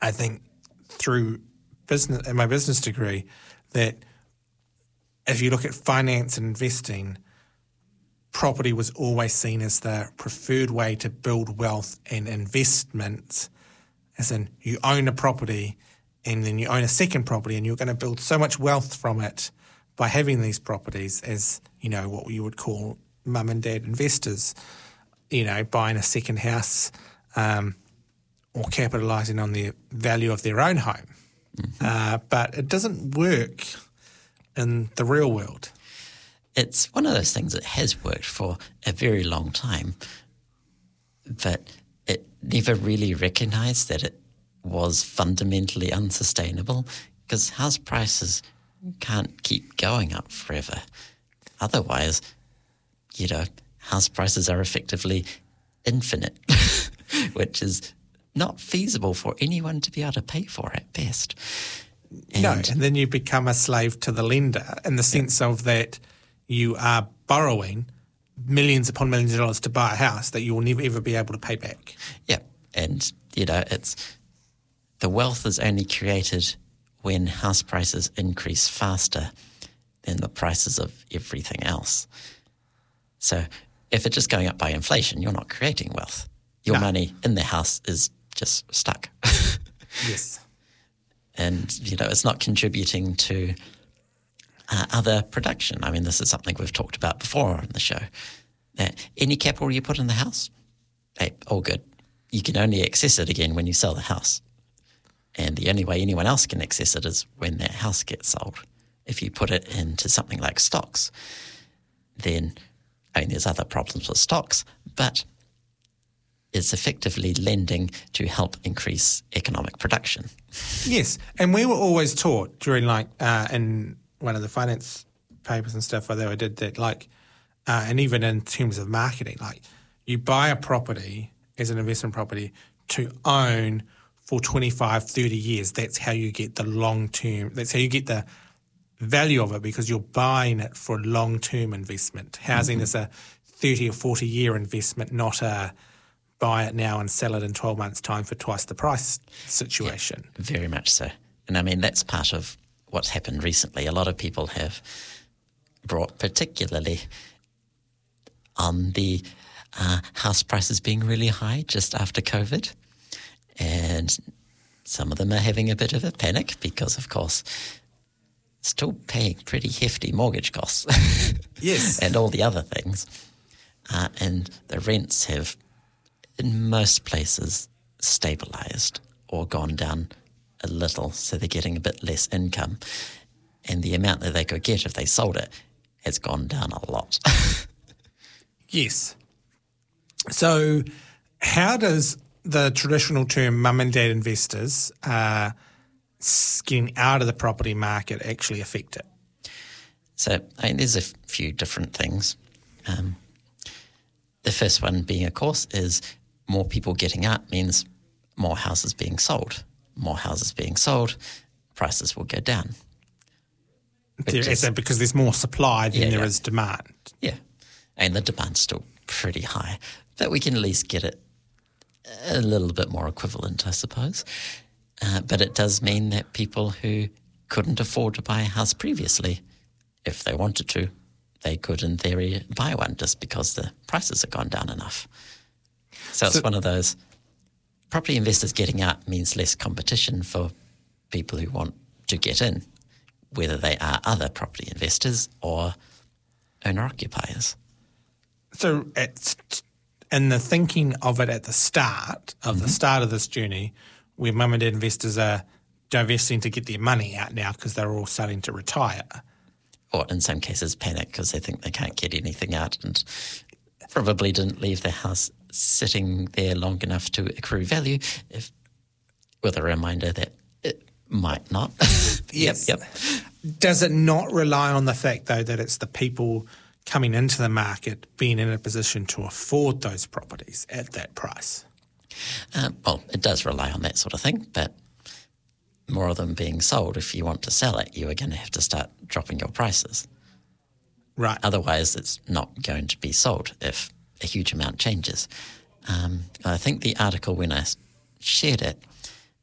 I think through business and my business degree that if you look at finance and investing, property was always seen as the preferred way to build wealth and investments, as in you own a property and then you own a second property and you're going to build so much wealth from it by having these properties as, what you would call mum and dad investors, buying a second house or capitalising on the value of their own home. Mm-hmm. But it doesn't work in the real world. It's one of those things that has worked for a very long time, but it never really recognised that it was fundamentally unsustainable because house prices can't keep going up forever. Otherwise, house prices are effectively infinite, which is not feasible for anyone to be able to pay for at best. And then you become a slave to the lender in the sense of that you are borrowing millions upon millions of dollars to buy a house that you will never ever be able to pay back. Yeah, and it's the wealth is only created when house prices increase faster than the prices of everything else. So if it's just going up by inflation, you're not creating wealth. Your money in the house is just stuck. Yes. And, it's not contributing to other production. I mean, this is something we've talked about before on the show. That any capital you put in the house, hey, all good. You can only access it again when you sell the house. And the only way anyone else can access it is when that house gets sold. If you put it into something like stocks, then, there's other problems with stocks, but it's effectively lending to help increase economic production. Yes, and we were always taught during in one of the finance papers and stuff where they did that, and even in terms of marketing, you buy a property as an investment property to own for 25, 30 years. That's how you get the long-term, that's how you get the value of it because you're buying it for long-term investment. Housing is a 30 or 40-year investment, not a buy it now and sell it in 12 months' time for twice the price situation. Yeah, very much so. And that's part of what's happened recently. A lot of people have brought, particularly on the house prices being really high just after COVID. And some of them are having a bit of a panic because, of course, still paying pretty hefty mortgage costs. Yes. And all the other things. And the rents have, in most places, stabilised or gone down a little, so they're getting a bit less income. And the amount that they could get if they sold it has gone down a lot. Yes. So how does the traditional term mum and dad investors getting out of the property market actually affect it? So there's a few different things. The first one being, of course, is more people getting out means more houses being sold. More houses being sold, prices will go down. Because there's more supply than there is demand. Yeah, and the demand's still pretty high, but we can at least get it a little bit more equivalent, I suppose. But it does mean that people who couldn't afford to buy a house previously, if they wanted to, they could, in theory, buy one just because the prices have gone down enough. So it's one of those, property investors getting out means less competition for people who want to get in, whether they are other property investors or owner-occupiers. So it's in the thinking of it at the start of this journey, where mum and dad investors are divesting to get their money out now because they're all starting to retire. Or in some cases panic because they think they can't get anything out and probably didn't leave their house sitting there long enough to accrue value, with a reminder that it might not. Yes. Yep. Does it not rely on the fact, though, that it's the people coming into the market being in a position to afford those properties at that price? Well, it does rely on that sort of thing, but more of them being sold, if you want to sell it, you are going to have to start dropping your prices. Right. Otherwise, it's not going to be sold if a huge amount changes. I think the article, when I shared it,